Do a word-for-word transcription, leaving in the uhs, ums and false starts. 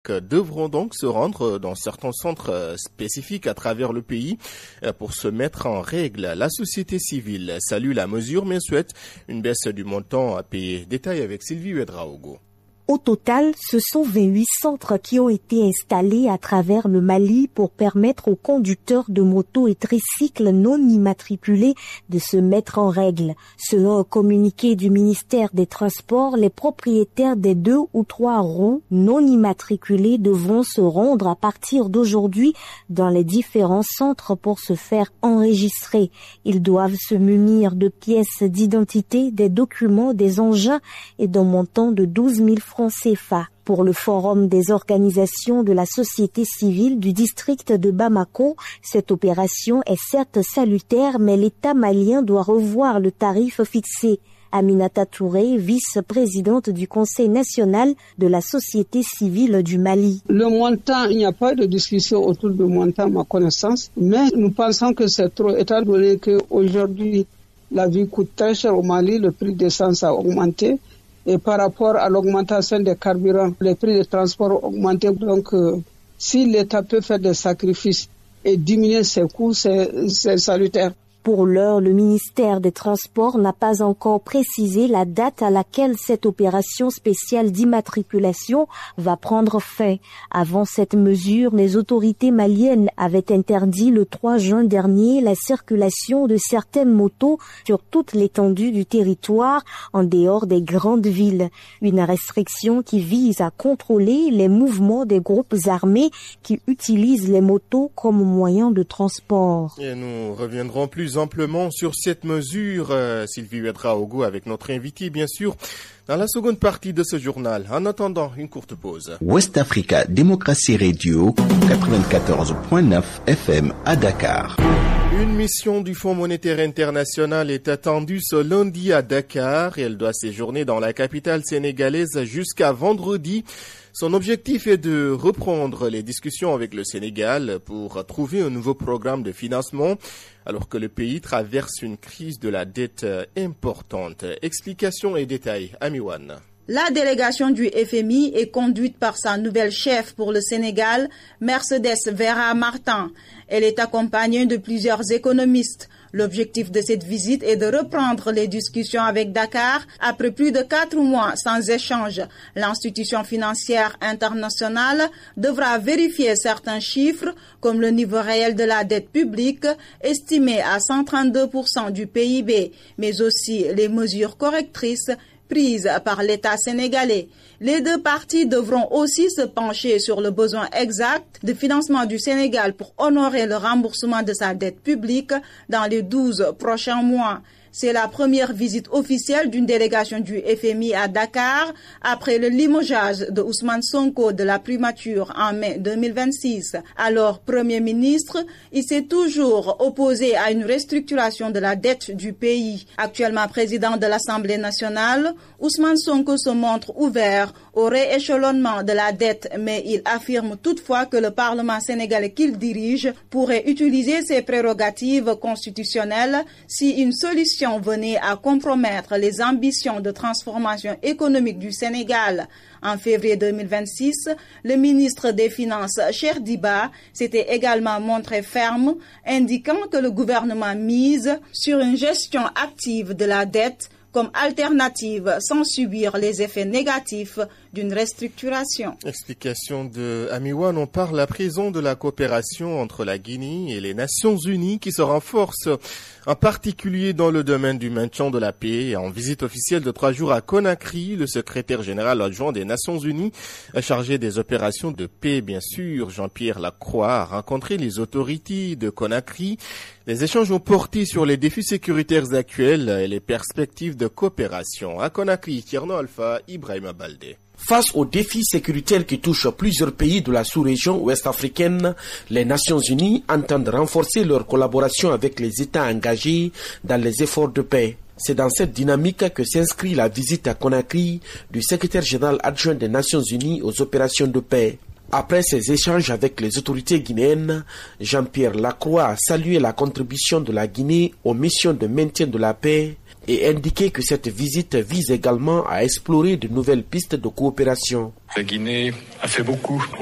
devront donc se rendre dans certains centres spécifiques à travers le pays pour se mettre en règle. La société civile salue la mesure mais souhaite une baisse du montant à payer. Détail avec Sylvie Ouedraogo. Au total, ce sont vingt-huit centres qui ont été installés à travers le Mali pour permettre aux conducteurs de motos et tricycles non immatriculés de se mettre en règle. Selon un communiqué du ministère des Transports, les propriétaires des deux ou trois roues non immatriculés devront se rendre à partir d'aujourd'hui dans les différents centres pour se faire enregistrer. Ils doivent se munir de pièces d'identité, des documents, des engins et d'un montant de douze mille francs C F A. Pour le Forum des organisations de la société civile du district de Bamako, cette opération est certes salutaire, mais l'État malien doit revoir le tarif fixé. Aminata Touré, vice-présidente du Conseil national de la société civile du Mali. Le montant, il n'y a pas de discussion autour du montant, à ma connaissance, mais nous pensons que c'est trop, étant donné qu'aujourd'hui, la vie coûte très cher au Mali, le prix d'essence a augmenté. Et par rapport à l'augmentation des carburants, les prix de transport ont augmenté. Donc, euh, si l'État peut faire des sacrifices et diminuer ses coûts, c'est, c'est salutaire. Pour l'heure, le ministère des Transports n'a pas encore précisé la date à laquelle cette opération spéciale d'immatriculation va prendre fin. Avant cette mesure, les autorités maliennes avaient interdit le trois juin dernier la circulation de certaines motos sur toute l'étendue du territoire en dehors des grandes villes. Une restriction qui vise à contrôler les mouvements des groupes armés qui utilisent les motos comme moyen de transport. Et nous reviendrons plus amplement sur cette mesure, euh, Sylvie Ouedraogo, avec notre invité, bien sûr, dans la seconde partie de ce journal. En attendant, une courte pause. West Africa Démocratie Radio, quatre-vingt-quatorze point neuf F M à Dakar. Une mission du Fonds monétaire international est attendue ce lundi à Dakar et elle doit séjourner dans la capitale sénégalaise jusqu'à vendredi. Son objectif est de reprendre les discussions avec le Sénégal pour trouver un nouveau programme de financement alors que le pays traverse une crise de la dette importante. Explications et détails, Amiwan. La délégation du F M I est conduite par sa nouvelle chef pour le Sénégal, Mercedes Vera Martin. Elle est accompagnée de plusieurs économistes. L'objectif de cette visite est de reprendre les discussions avec Dakar après plus de quatre mois sans échange. L'institution financière internationale devra vérifier certains chiffres comme le niveau réel de la dette publique estimé à cent trente-deux pour cent du P I B, mais aussi les mesures correctrices prises par l'État sénégalais. Les deux parties devront aussi se pencher sur le besoin exact de financement du Sénégal pour honorer le remboursement de sa dette publique dans les douze prochains mois. C'est la première visite officielle d'une délégation du F M I à Dakar après le limogeage de Ousmane Sonko de la primature en mai deux mille vingt-six. Alors Premier ministre, il s'est toujours opposé à une restructuration de la dette du pays. Actuellement président de l'Assemblée nationale, Ousmane Sonko se montre ouvert au rééchelonnement de la dette, mais il affirme toutefois que le Parlement sénégalais qu'il dirige pourrait utiliser ses prérogatives constitutionnelles si une solution venait à compromettre les ambitions de transformation économique du Sénégal. En février deux mille vingt-six, le ministre des Finances, Cheikh Diba, s'était également montré ferme, indiquant que le gouvernement mise sur une gestion active de la dette comme alternative sans subir les effets négatifs d'une restructuration. Explication de Amiwan, on parle à présent de la coopération entre la Guinée et les Nations Unies qui se renforce, en particulier dans le domaine du maintien de la paix. En visite officielle de trois jours à Conakry, le secrétaire général adjoint des Nations Unies, chargé des opérations de paix, bien sûr, Jean-Pierre Lacroix, a rencontré les autorités de Conakry. Les échanges ont porté sur les défis sécuritaires actuels et les perspectives de coopération. À Conakry, Tierno Alpha, Ibrahima Baldé. Face aux défis sécuritaires qui touchent plusieurs pays de la sous-région ouest-africaine, les Nations Unies entendent renforcer leur collaboration avec les États engagés dans les efforts de paix. C'est dans cette dynamique que s'inscrit la visite à Conakry du secrétaire général adjoint des Nations Unies aux opérations de paix. Après ces échanges avec les autorités guinéennes, Jean-Pierre Lacroix a salué la contribution de la Guinée aux missions de maintien de la paix et indiqué que cette visite vise également à explorer de nouvelles pistes de coopération. La Guinée a fait beaucoup